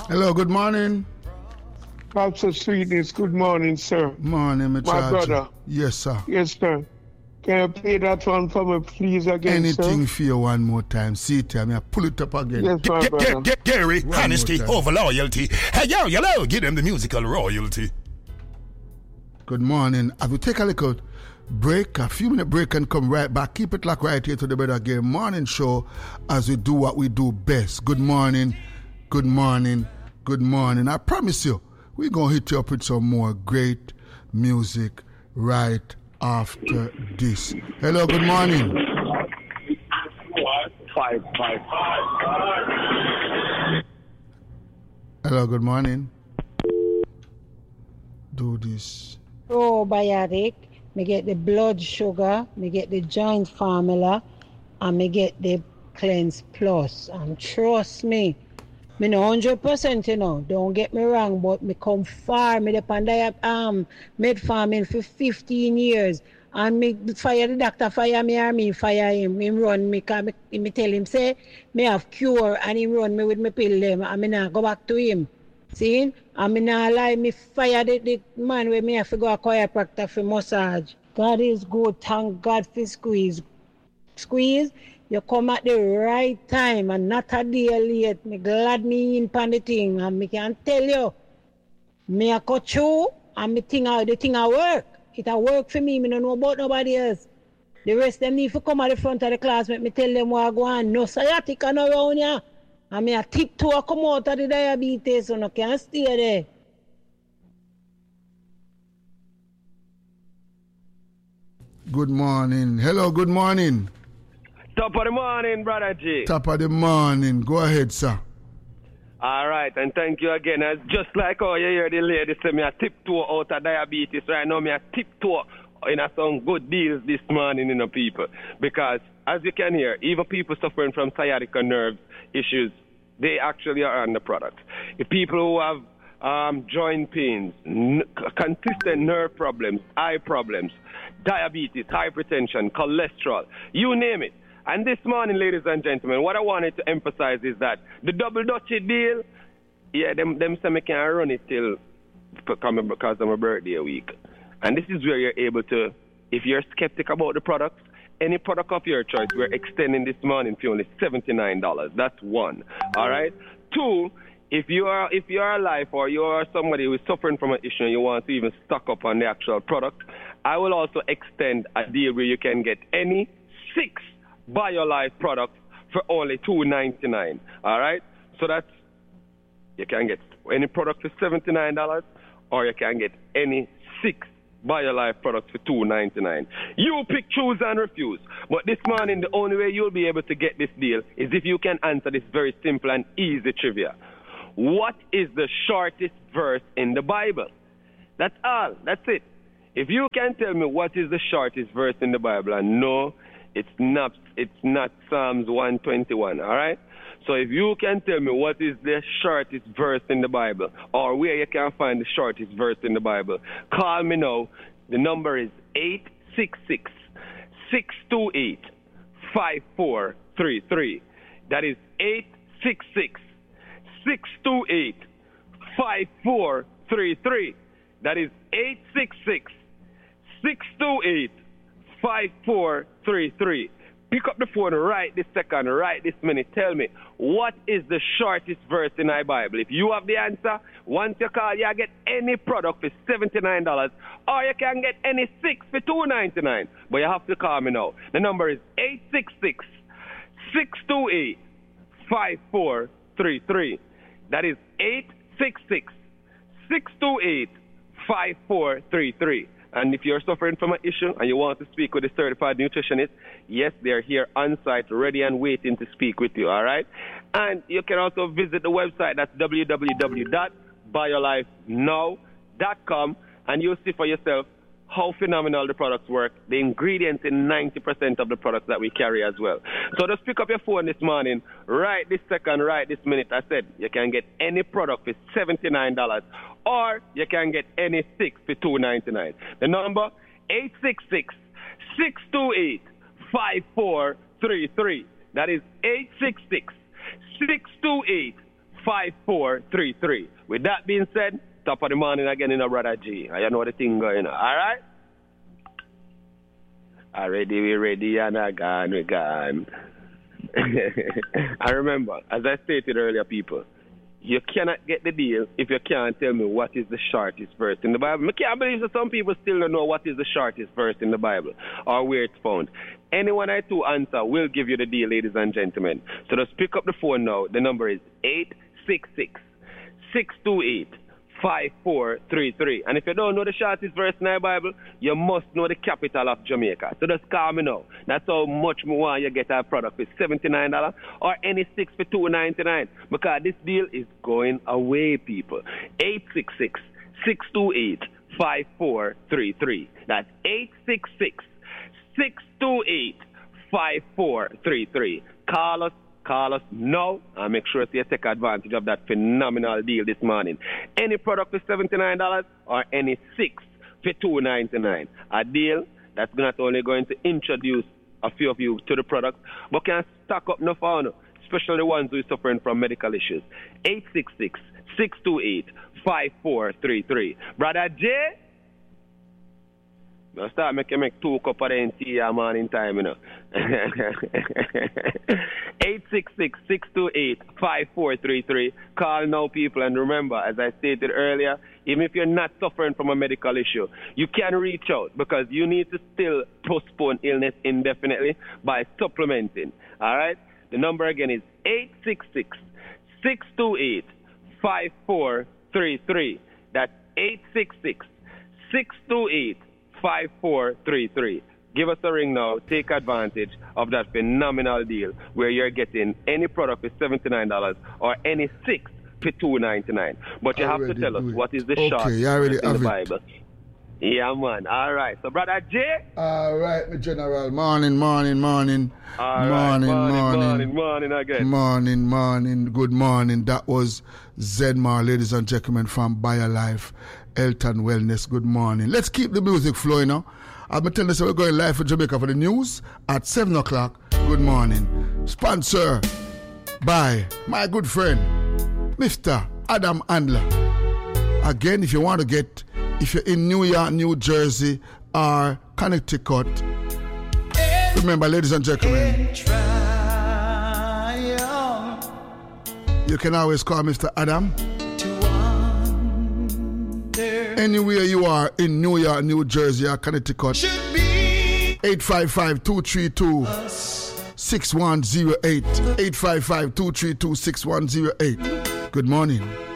Hello, good morning. Pops of Sweetness, good morning, sir. Morning, my brother. Yes, sir. Yes, sir. Can you play that one for me, please, again, Anything sir? for you one more time. See it, I pull it up again. Yes, my brother. Gary, honesty over loyalty. Hey, yo, hello, give them the musical royalty. Good morning. I will take a little break, a few minute break, and come right back. Keep it locked right here to the Brother Gary Morning Show as we do what we do best. Good morning, good morning, good morning. I promise you, we're going to hit you up with some more great music right after this. Hello, good morning. 555. Hello, good morning. Do this. Probiotic, me get the blood sugar, me get the joint formula, and me get the cleanse plus. And trust me, me no 100%, you know. Don't get me wrong, but me come far. Me depend on med farming for 15 years. And me fire the doctor, fire me or me fire him. Him run me, cause me tell him, say, me have cure, and him run me with me pill them, and me not go back to him. See? And me not lie, me fire the man where me have to go a chiropractor for massage. God is good, thank God for squeeze. Squeeze, you come at the right time and not a day late. Me glad me in pan the thing, and me can tell you, me a cut through, and me think the thing a work. It a work for me, me don't know about nobody else. The rest them need to come at the front of the class, make me tell them what I go on. No sciatica no around here. And me a tiptoe come out of the diabetes, so no can stay there. Good morning. Hello, good morning. Top of the morning, Brother G. Top of the morning. Go ahead, sir. All right, and thank you again. It's just like how you hear the lady say me a tiptoe out of diabetes. Right now, me a tiptoe in some good deals this morning, you know, people. Because, as you can hear, even people suffering from sciatica nerve issues, they actually are on the product. The people who have joint pains, consistent nerve problems, eye problems, diabetes, hypertension, cholesterol, you name it. And this morning, ladies and gentlemen, what I wanted to emphasize is that the double dutchy deal, yeah, them say me can't run it till because of my birthday week. And this is where you're able to, if you're skeptic about the products, any product of your choice, we're extending this morning for only $79. That's one. All right. Two, if you are alive or you are somebody who is suffering from an issue and you want to even stock up on the actual product, I will also extend a deal where you can get any 6 BioLife products for only $2.99. All right. So that's, you can get any product for $79 or you can get any 6 BioLife products for $2.99. You pick, choose, and refuse. But this morning, the only way you'll be able to get this deal is if you can answer this very simple and easy trivia. What is the shortest verse in the Bible? That's all. That's it. If you can tell me what is the shortest verse in the Bible, and no, it's not Psalms 121, all right? So if you can tell me what is the shortest verse in the Bible, or where you can find the shortest verse in the Bible, call me now. The number is 866-628-5433. That is 866-628-5433. That is 866-628-5433. Pick up the phone right this second, right this minute. Tell me, what is the shortest verse in my Bible? If you have the answer, once you call, you get any product for $79, or you can get any 6 for $2.99. But you have to call me now. The number is 866-628-5433. That is 866-628-5433. And if you're suffering from an issue and you want to speak with a certified nutritionist, yes, they're here on site, ready and waiting to speak with you, all right? And you can also visit the website. That's www.biolifenow.com, and you'll see for yourself how phenomenal the products work, the ingredients in 90% of the products that we carry as well. So just pick up your phone this morning, right this second, right this minute. I said you can get any product for $79, or you can get any 6 for $2.99. The number, 866-628-5433. That is 866-628-5433. 5433. With that being said, top of the morning again in a brother G. I know the thing going on. All right? Already we ready and we gone. I remember, as I stated earlier, people, you cannot get the deal if you can't tell me what is the shortest verse in the Bible. I can't believe that some people still don't know what is the shortest verse in the Bible or where it's found. Anyone I to answer will give you the deal, ladies and gentlemen. So just pick up the phone now. The number is 866-628-5433. And if you don't know the shortest verse in the Bible, you must know the capital of Jamaica. So just call me now. That's how much more you get our product for $79 or any 6 for $2.99. Because this deal is going away, people. 866-628-5433. That's 866-628-5433. Call us now and make sure you take advantage of that phenomenal deal this morning. Any product for $79 or any 6 for $2.99. A deal that's not only going to introduce a few of you to the product, but can stock up no fun, especially the ones who are suffering from medical issues. 866-628-5433. Brother J, I'll start make 2 cup of the tea a morning time, you know. 866-628-5433. Call now, people, and remember, as I stated earlier, even if you're not suffering from a medical issue, you can reach out because you need to still postpone illness indefinitely by supplementing. All right? The number again is 866-628-5433. That's 866-628-5433. Give us a ring now. Take advantage of that phenomenal deal where you're getting any product for $79 or any 6 for $2.99. But you have to tell us what is the short in the Bible. Yeah, man. All right. So, Brother J. All right, my general. Morning. All right. Morning again. Morning. Good morning. That was Zedmar, ladies and gentlemen, from BioLife Health and Wellness. Good morning. Let's keep the music flowing now. I've been telling you, we're going live for Jamaica for the news at 7 o'clock. Good morning. Sponsor by my good friend, Mr. Adam Andler. Again, if you want to get, if you're in New York, New Jersey, or Connecticut, remember, ladies and gentlemen, you can always call Mr. Adam. Anywhere you are in New York, New Jersey, or Connecticut, 855-232-6108. 855-232-6108. Good morning.